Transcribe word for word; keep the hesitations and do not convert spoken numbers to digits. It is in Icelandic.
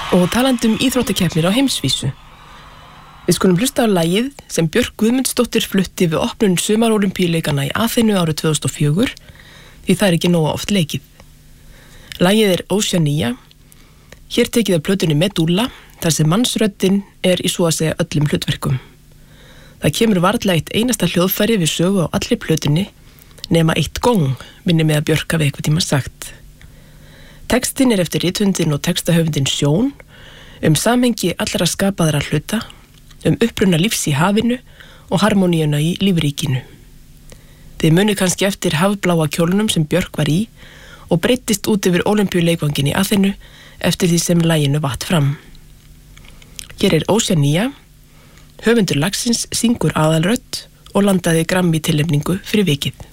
Og talandi um íþróttakeppnir á heimsvísu. Við skulum hlusta á lagið sem Björk Guðmundsdóttir flutti við opnun sumarólympíuleikana í Aþenu árið tvö þúsund og fjögur, því það er ekki nóga oft leikið. Lagið er Oceania, hér tekið af plötunni Medulla, þar sem mannsröddin er í svo að segja öllum hlutverkum. Það kemur varla eitt einasta hljóðfæri við sögu á allri plötunni, nema eitt gong, minni með að Björk hafi eitthvað tíma sagt. Textin er eftir rithöfundinn og textahöfundinn Sjón, um samhengi allra skapaðra hluta, um uppruna lífs í hafinu og harmoníuna í lífríkinu. Þið munið kannski eftir hafbláa kjólnum sem Björk var í og breyttist út yfir ólympíuleikvanginn í Aþenu eftir því sem laginu vatt fram. Hér er Oceania, höfundur lagsins syngur aðalrödd og landaði Grammy tilnefningu fyrir vikið.